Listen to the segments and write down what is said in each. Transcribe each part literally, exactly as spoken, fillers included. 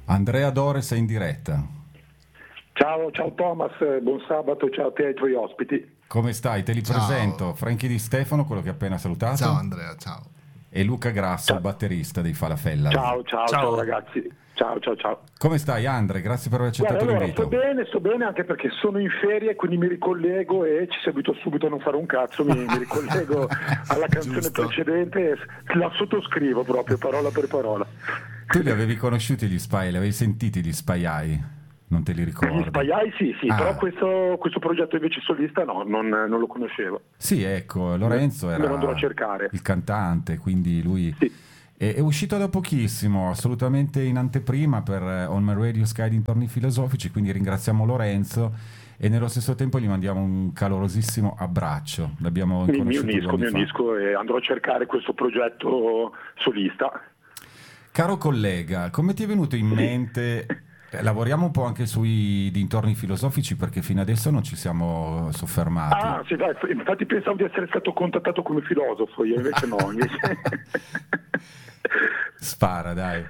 Andrea Dore, sei in diretta. Ciao, ciao Thomas, buon sabato, ciao a te e ai tuoi ospiti. Come stai? Te li Ciao. presento. Franchi Di Stefano, quello che hai appena salutato. Ciao Andrea, ciao. E Luca Grasso, Ciao. il batterista dei Falafella. Ciao, ciao, ciao, ciao ragazzi. Ciao, ciao, ciao. Come stai, Andre? Grazie per aver accettato Guarda, allora, l'invito. sto bene, sto bene anche perché sono in ferie, quindi mi ricollego e ci seguito subito a non fare un cazzo, mi, mi ricollego alla canzone Giusto. precedente e la sottoscrivo proprio parola per parola. Tu li avevi conosciuti gli Spy, li avevi sentiti gli Spy Eye? Non te li ricordi? Gli Spaiai sì, sì, Ah. però questo, questo progetto invece solista no, non, non lo conoscevo. Sì, ecco, Lorenzo Me era lo andrò a cercare. il cantante, quindi lui Sì. è, è uscito da pochissimo, assolutamente in anteprima per eh, On My Radio Sky dintorni filosofici, quindi ringraziamo Lorenzo e nello stesso tempo gli mandiamo un calorosissimo abbraccio. L'abbiamo Mi, mi conosciuto due unisco, anni mi fa. unisco e andrò a cercare questo progetto solista. Caro collega, come ti è venuto in mente? eh, Lavoriamo un po' anche sui dintorni filosofici perché fino adesso non ci siamo soffermati. Ah, sì, dai, infatti pensavo di essere stato contattato come filosofo, io invece no. Invece... Spara, dai.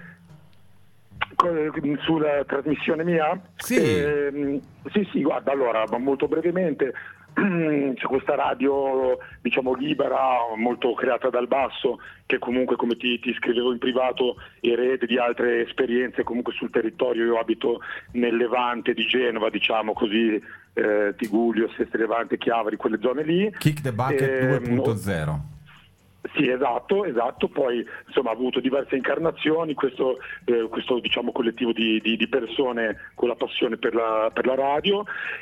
Sulla trasmissione mia? Sì. Ehm, sì, sì, guarda, allora, molto brevemente, c'è questa radio, diciamo, libera, molto creata dal basso, che comunque, come ti, ti scrivevo in privato, erede di altre esperienze comunque sul territorio. Io abito nel Levante di Genova, diciamo così, eh, Tigullio, Sestri Levante, Chiavari, quelle zone lì. Kick the Bucket Ehm, due punto zero. Sì, esatto, esatto. Poi insomma ha avuto diverse incarnazioni, questo, eh, questo diciamo collettivo di, di- di persone con la passione per la, per la radio.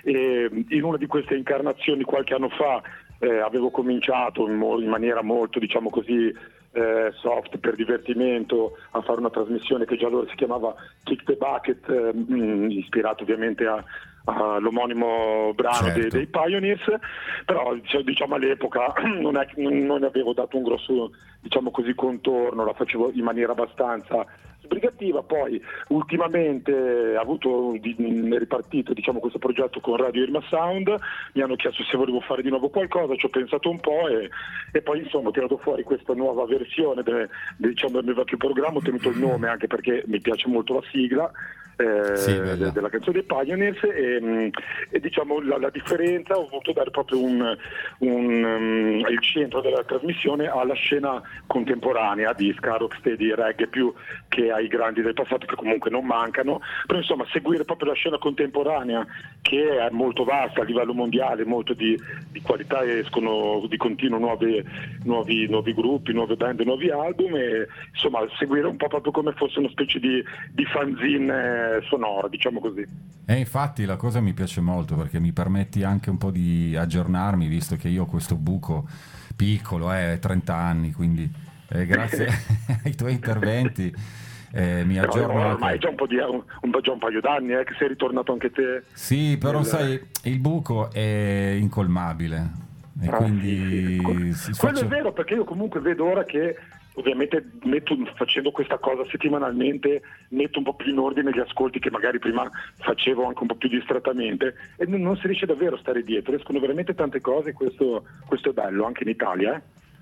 E in una di queste incarnazioni qualche anno fa eh, avevo cominciato in, mo- in maniera molto, diciamo così, eh, soft, per divertimento, a fare una trasmissione che già allora si chiamava Kick the Bucket, eh, mh, ispirato ovviamente a all'omonimo brano Certo. dei, dei Pioneers, però diciamo all'epoca non, è, non, non ne avevo dato un grosso, diciamo così, contorno, la facevo in maniera abbastanza sbrigativa. Poi ultimamente ha avuto di, è ripartito, diciamo, questo progetto con Radio Irma Sound, mi hanno chiesto se volevo fare di nuovo qualcosa, ci ho pensato un po' e, e poi insomma ho tirato fuori questa nuova versione de, de, diciamo, del mio vecchio programma, ho tenuto il nome anche perché mi piace molto la sigla eh, Sì, bella. de- della canzone dei Pioneers e, mh, e diciamo la, la differenza, ho voluto dare proprio un, un, um, il centro della trasmissione alla scena contemporanea di ska, rocksteady, reggae, più che ai grandi del passato che comunque non mancano, però insomma seguire proprio la scena contemporanea che è molto vasta a livello mondiale, molto di, di qualità, escono di continuo nuovi, nuovi, nuovi gruppi, nuove band, nuovi album e insomma seguire un po' proprio come fosse una specie di, di fanzine eh, sonoro, diciamo così. E infatti la cosa mi piace molto perché mi permetti anche un po' di aggiornarmi, visto che io ho questo buco piccolo, eh, trenta anni, quindi eh, grazie ai tuoi interventi eh, mi Però aggiorno ormai è anche. già un po' di un, un, po', già un paio d'anni eh, che sei ritornato anche te. Sì, però nel- sai, il buco è incolmabile e Ah, quindi sì, sì. si Quello faccio- è vero, perché io comunque vedo ora che ovviamente metto, facendo questa cosa settimanalmente, metto un po' più in ordine gli ascolti che magari prima facevo anche un po' più distrattamente e non, non si riesce davvero a stare dietro, escono veramente tante cose e questo, questo è bello anche in Italia. Eh?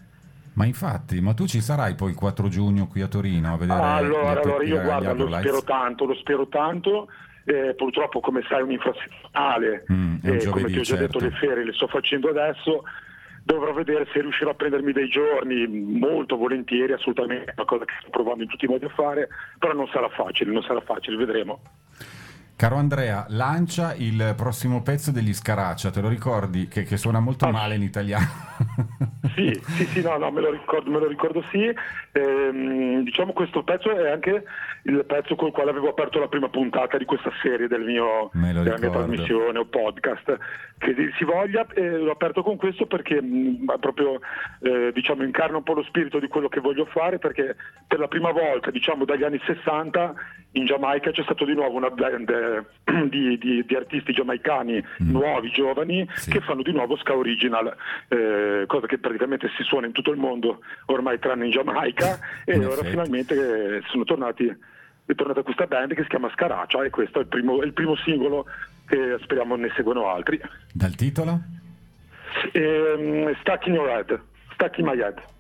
Ma infatti, ma tu ci sarai poi il quattro giugno qui a Torino a vedere Allora, gli, allora io gli guarda, lo Agrolights? spero tanto, lo spero tanto. Eh, purtroppo, come sai, un'infrasettimanale, Mm, è un eh, giovedì, come ti ho già certo. detto, le ferie le sto facendo adesso. Dovrò vedere se riuscirò a prendermi dei giorni, molto volentieri, assolutamente, è una cosa che sto provando in tutti i modi a fare, però non sarà facile, non sarà facile, vedremo. Caro Andrea, lancia il prossimo pezzo degli Scaraccia, te lo ricordi? Che, che suona molto Ah, male in italiano. Sì, sì, sì, no, no, me lo ricordo, me lo ricordo sì. Ehm, diciamo questo pezzo è anche il pezzo col quale avevo aperto la prima puntata di questa serie del mio, Me lo della mia ricordo. trasmissione o podcast, che dir si voglia, e l'ho aperto con questo perché mh, proprio eh, diciamo incarna un po' lo spirito di quello che voglio fare, perché per la prima volta, diciamo dagli anni sessanta, in Giamaica c'è stato di nuovo una band eh, di, di- di artisti giamaicani Mm. nuovi, giovani, Sì. che fanno di nuovo ska original, eh, cosa che praticamente si suona in tutto il mondo ormai tranne in Giamaica e In ora effetti. finalmente eh, sono tornati, è tornata questa band che si chiama Scaraccia e questo è il primo, è il primo singolo che speriamo ne seguano altri. Dal titolo? Ehm, Stuck in your head, Stuck in my head.